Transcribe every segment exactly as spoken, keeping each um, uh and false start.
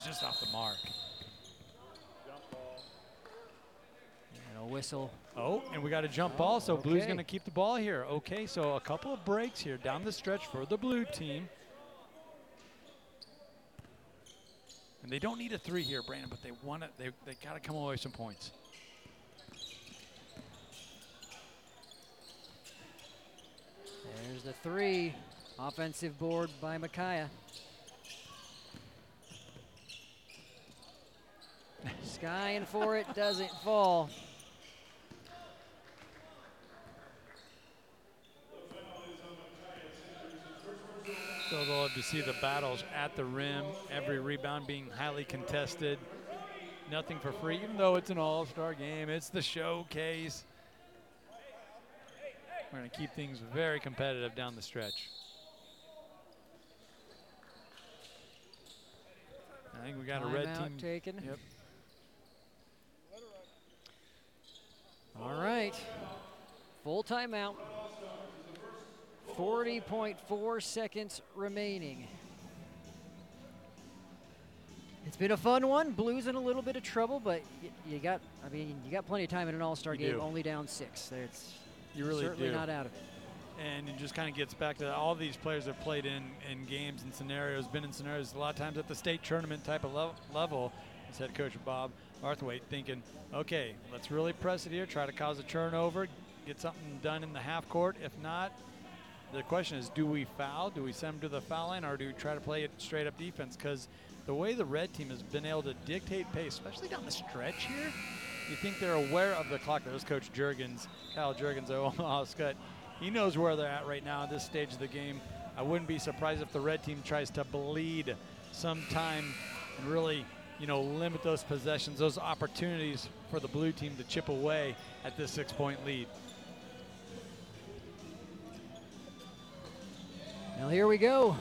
just off the mark. And a whistle. Oh, and we got a jump Oh, ball, so okay. Blue's going to keep the ball here. Okay, so a couple of breaks here down the stretch for the Blue team. And they don't need a three here, Brandon, but they want it. They they got to come away with some points. There's the three. Offensive board by Micaiah. Skying for it, doesn't fall. So they'll love to see the battles at the rim, every rebound being highly contested. Nothing for free, even though it's an all-star game. It's the showcase. We're going to keep things very competitive down the stretch. I think we got Timeout a red team taken. Yep. All right. Full timeout. forty point four seconds remaining. It's been a fun one. Blues in a little bit of trouble, but y you got, I mean, you got plenty of time in an all-star game, do. only down six. It's You really certainly do. not out of it. And it just kind of gets back to all these players have played in, in games and scenarios, been in scenarios a lot of times at the state tournament type of level, level as head coach Bob Arthwaite thinking, okay, let's really press it here, try to cause a turnover, get something done in the half court. If not, the question is, do we foul? Do we send them to the foul line, or do we try to play it straight up defense? Because the way the red team has been able to dictate pace, especially down the stretch here, you think they're aware of the clock. There's Coach Jurgens, Kyle Jurgens of Omaha Skutt. He knows where they're at right now at this stage of the game. I wouldn't be surprised if the red team tries to bleed some time and really, you know, limit those possessions, those opportunities for the blue team to chip away at this six-point lead. Well, here we go.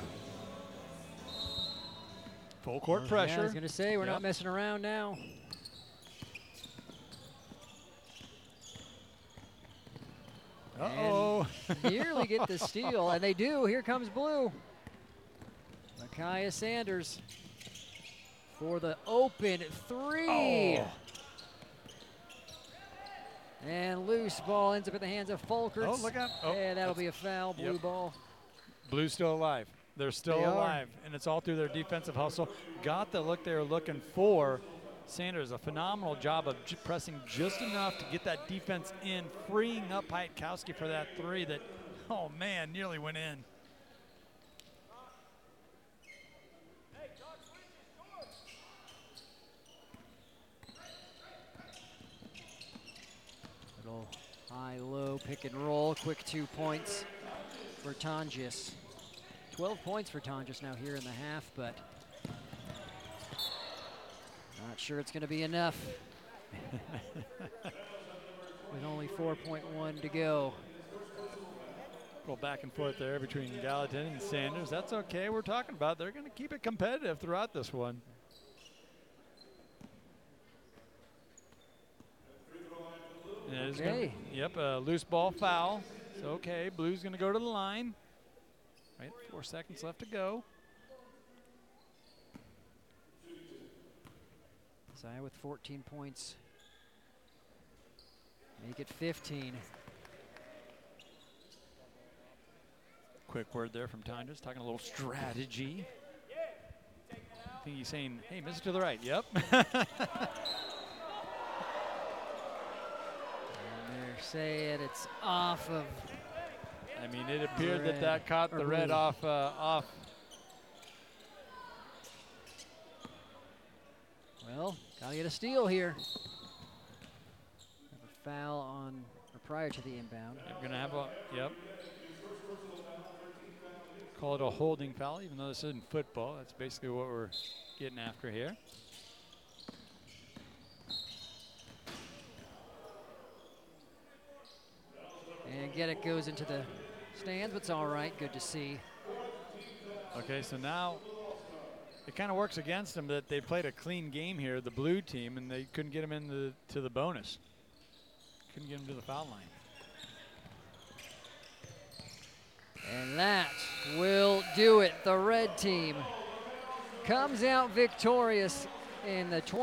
Full court Yeah, pressure. I was going to say, we're Yep. not messing around now. Uh-oh. Nearly get the steal, and they do. Here comes Blue. Micaiah Sanders for the open three. Oh. And loose ball ends up in the hands of Folkerts. Oh, look out. Oh, and that'll that's- be a foul, blue yep. ball. Blue's still alive. They're still They are. alive, and it's all through their defensive hustle. Got the look they were looking for. Sanders, a phenomenal job of j pressing just enough to get that defense in, freeing up Pietkowski for that three that, oh man, nearly went in. Little high-low pick and roll, quick two points for Tonjes. twelve points for Tonjes now here in the half, but not sure it's going to be enough. With only four point one to go. Go back and forth there between Gallatin and Sanders. That's okay. We're talking about they're going to keep it competitive throughout this one. And it is gonna- Okay. Yep, a loose ball foul. So, okay, Blue's going to go to the line. Right, four seconds left to go. Zaya with fourteen points. Make it fifteen. Quick word there from Tonjes, talking a little strategy. I think he's saying, hey, miss it to the right. Yep. And they're saying it's off of. I mean, it appeared Red that that caught or the red blue. off, uh, off. Well, gotta get a steal here. Have a foul on or prior to the inbound. We're going to have a, yep. Call it a holding foul, even though this isn't football. That's basically what we're getting after here. And get it goes into the stands, but it's all right. Good to see. Okay, so now it kind of works against them that they played a clean game here, the blue team, and they couldn't get them into to the bonus. Couldn't get them to the foul line. And that will do it. The red team comes out victorious in the